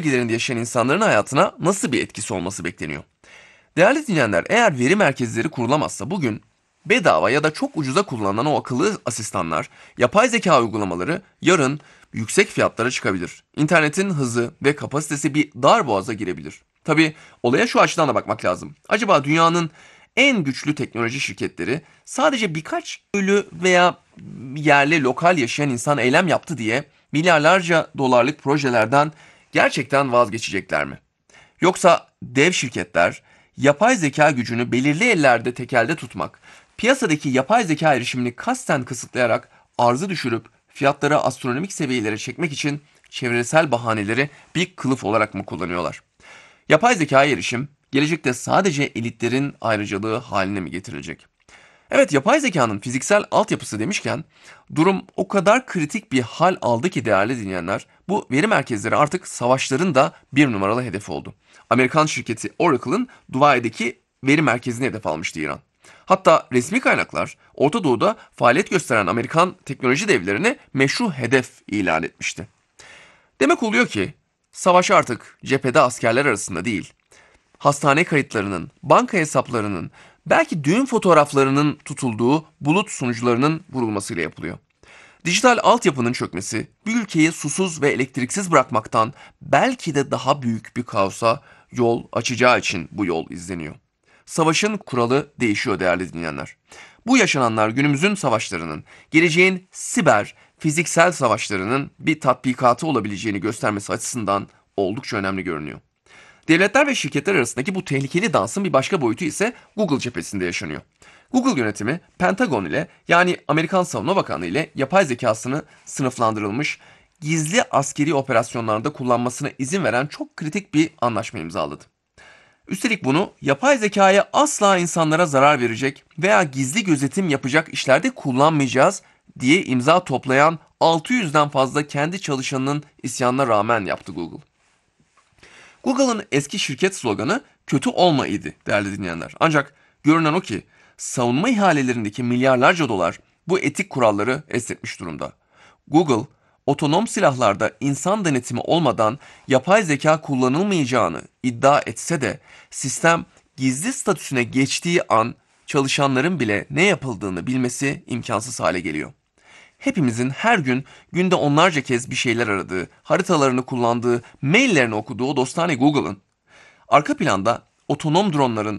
bölgelerinde yaşayan insanların hayatına nasıl bir etkisi olması bekleniyor? Değerli dinleyenler, eğer veri merkezleri kurulamazsa bugün bedava ya da çok ucuza kullanılan o akıllı asistanlar, yapay zeka uygulamaları yarın yüksek fiyatlara çıkabilir. İnternetin hızı ve kapasitesi bir darboğaza girebilir. Tabii olaya şu açıdan da bakmak lazım. Acaba dünyanın en güçlü teknoloji şirketleri sadece birkaç ölü veya yerli lokal yaşayan insan eylem yaptı diye milyarlarca dolarlık projelerden gerçekten vazgeçecekler mi? Yoksa dev şirketler yapay zeka gücünü belirli ellerde tekelde tutmak, piyasadaki yapay zeka erişimini kasten kısıtlayarak arzı düşürüp fiyatları astronomik seviyelere çekmek için çevresel bahaneleri bir kılıf olarak mı kullanıyorlar? Yapay zekaya erişim gelecekte sadece elitlerin ayrıcalığı haline mi getirilecek? Evet, yapay zekanın fiziksel altyapısı demişken durum o kadar kritik bir hal aldı ki değerli dinleyenler, bu veri merkezleri artık savaşların da bir numaralı hedefi oldu. Amerikan şirketi Oracle'ın Dubai'deki veri merkezini hedef almıştı İran. Hatta resmi kaynaklar Orta Doğu'da faaliyet gösteren Amerikan teknoloji devlerini meşru hedef ilan etmişti. Demek oluyor ki savaş artık cephede askerler arasında değil, hastane kayıtlarının, banka hesaplarının, belki düğün fotoğraflarının tutulduğu bulut sunucularının vurulmasıyla yapılıyor. Dijital altyapının çökmesi bir ülkeyi susuz ve elektriksiz bırakmaktan belki de daha büyük bir kaosa yol açacağı için bu yol izleniyor. Savaşın kuralı değişiyor değerli dinleyenler. Bu yaşananlar günümüzün savaşlarının, geleceğin siber, fiziksel savaşlarının bir tatbikatı olabileceğini göstermesi açısından oldukça önemli görünüyor. Devletler ve şirketler arasındaki bu tehlikeli dansın bir başka boyutu ise Google cephesinde yaşanıyor. Google yönetimi Pentagon ile, yani Amerikan Savunma Bakanlığı ile yapay zekasını sınıflandırılmış gizli askeri operasyonlarda kullanmasına izin veren çok kritik bir anlaşma imzaladı. Üstelik bunu yapay zekaya asla insanlara zarar verecek veya gizli gözetim yapacak işlerde kullanmayacağız diye imza toplayan 600'den fazla kendi çalışanının isyanına rağmen yaptı Google. Google'ın eski şirket sloganı kötü olma idi değerli dinleyenler. Ancak görünen o ki savunma ihalelerindeki milyarlarca dolar bu etik kuralları esnetmiş durumda. Google, otonom silahlarda insan denetimi olmadan yapay zeka kullanılmayacağını iddia etse de sistem gizli statüsüne geçtiği an çalışanların bile ne yapıldığını bilmesi imkansız hale geliyor. Hepimizin her gün günde onlarca kez bir şeyler aradığı, haritalarını kullandığı, maillerini okuduğu o dostane Google'ın arka planda otonom dronların